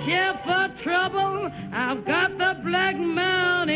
care for trouble. I've got the Black Mountain